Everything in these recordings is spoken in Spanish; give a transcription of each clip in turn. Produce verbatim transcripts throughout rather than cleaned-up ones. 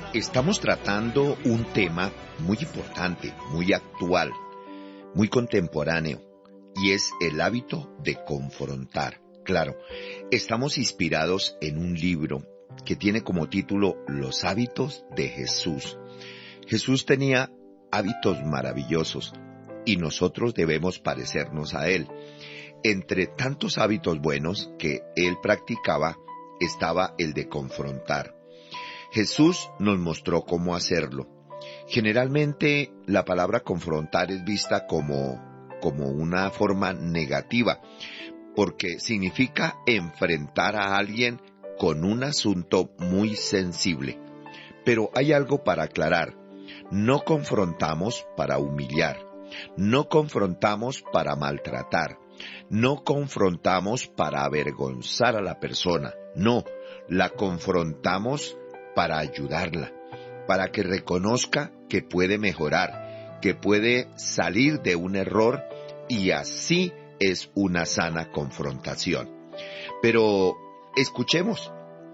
Estamos tratando un tema muy importante, muy actual, muy contemporáneo, y es el hábito de confrontar. Claro, estamos inspirados en un libro que tiene como título Los hábitos de Jesús. Jesús tenía hábitos maravillosos y nosotros debemos parecernos a Él. Entre tantos hábitos buenos que Él practicaba estaba el de confrontar. Jesús nos mostró cómo hacerlo. Generalmente la palabra confrontar es vista como, como una forma negativa, porque significa enfrentar a alguien con un asunto muy sensible. Pero hay algo para aclarar. No confrontamos para humillar. No confrontamos para maltratar. No confrontamos para avergonzar a la persona. No, la confrontamos para ayudarla, para que reconozca que puede mejorar, que puede salir de un error, y así es una sana confrontación. Pero escuchemos,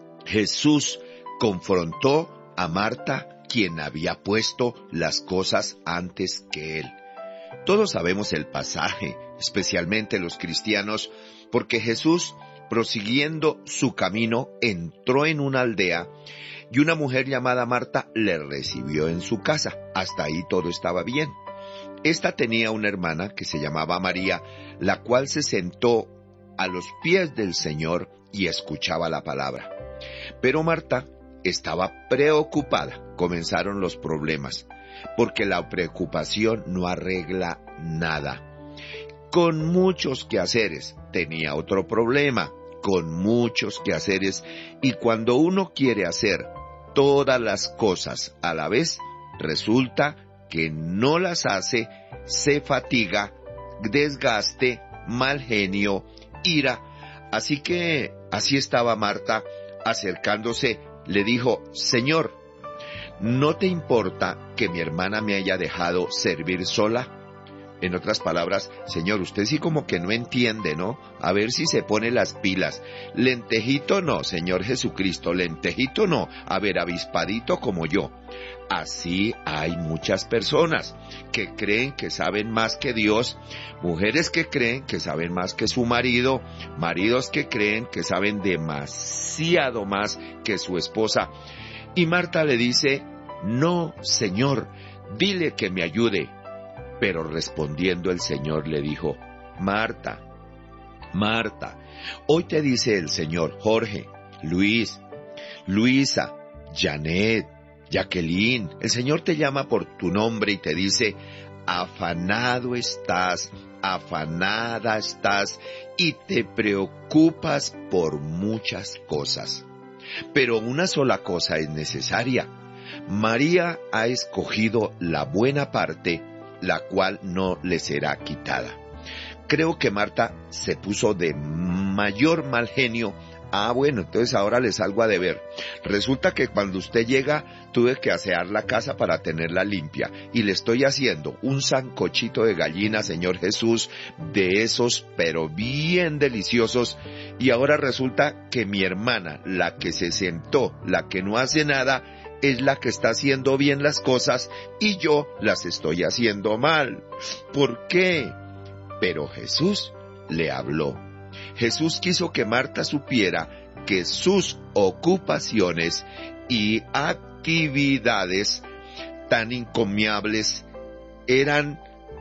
Jesús confrontó a Marta, quien había puesto las cosas antes que él. Todos sabemos el pasaje, especialmente los cristianos, porque Jesús, prosiguiendo su camino, entró en una aldea y una mujer llamada Marta le recibió en su casa. Hasta ahí todo estaba bien. Esta tenía una hermana que se llamaba María, la cual se sentó a los pies del Señor y escuchaba la palabra. Pero Marta estaba preocupada. Comenzaron los problemas, porque la preocupación no arregla nada. Con muchos quehaceres, tenía otro problema, con muchos quehaceres, y cuando uno quiere hacer todas las cosas a la vez, resulta que no las hace, se fatiga, desgaste, mal genio, ira. Así que así estaba Marta, acercándose, le dijo: Señor, ¿no te importa que mi hermana me haya dejado servir sola? En otras palabras, Señor, usted sí como que no entiende, ¿no? A ver si se pone las pilas. Lentejito no, Señor Jesucristo, lentejito no. A ver, avispadito como yo. Así hay muchas personas que creen que saben más que Dios, mujeres que creen que saben más que su marido, maridos que creen que saben demasiado más que su esposa. Y Marta le dice: no, Señor, dile que me ayude. Pero respondiendo el Señor le dijo: Marta, Marta, hoy te dice el Señor: Jorge, Luis, Luisa, Janet, Jacqueline, el Señor te llama por tu nombre y te dice: afanado estás, afanada estás, y te preocupas por muchas cosas. Pero una sola cosa es necesaria. María ha escogido la buena parte, la cual no le será quitada. Creo que Marta se puso de mayor mal genio. Ah, bueno, entonces ahora le salgo a deber. Resulta que cuando usted llega, tuve que asear la casa para tenerla limpia, y le estoy haciendo un sancochito de gallina, Señor Jesús, de esos, pero bien deliciosos, y ahora resulta que mi hermana, la que se sentó, la que no hace nada, es la que está haciendo bien las cosas, y yo las estoy haciendo mal. ¿Por qué? Pero Jesús le habló. Jesús quiso que Marta supiera que sus ocupaciones y actividades tan encomiables eran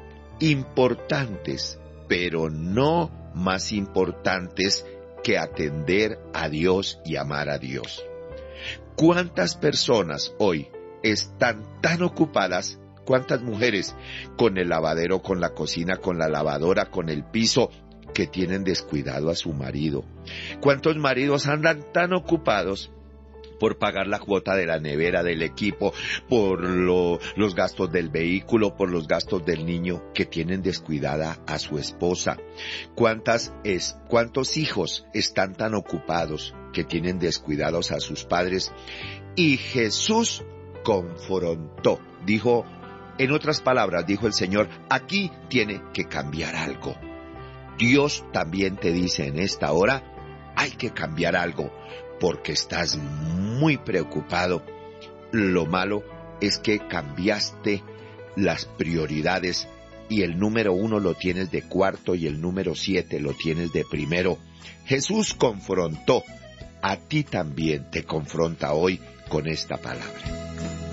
importantes, pero no más importantes que atender a Dios y amar a Dios. ¿Cuántas personas hoy están tan ocupadas? ¿Cuántas mujeres con el lavadero, con la cocina, con la lavadora, con el piso, que tienen descuidado a su marido? ¿Cuántos maridos andan tan ocupados por pagar la cuota de la nevera, del equipo, por lo, los gastos del vehículo, por los gastos del niño, que tienen descuidada a su esposa? ¿Cuántas es, cuántos hijos están tan ocupados que tienen descuidados a sus padres? Y Jesús confrontó, dijo, en otras palabras, dijo el Señor: aquí tiene que cambiar algo. Dios también te dice en esta hora: hay que cambiar algo, porque estás muy preocupado. Lo malo es que cambiaste las prioridades y el número uno lo tienes de cuarto y el número siete lo tienes de primero. Jesús confrontó, a ti también te confronta hoy con esta palabra.